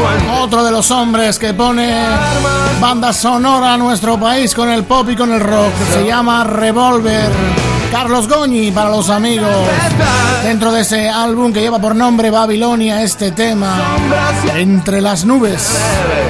Otro de los hombres que pone banda sonora a nuestro país con el pop y con el rock, se llama Revolver. Carlos Goñi para los amigos. Dentro de ese álbum que lleva por nombre Babilonia, este tema, Entre las nubes.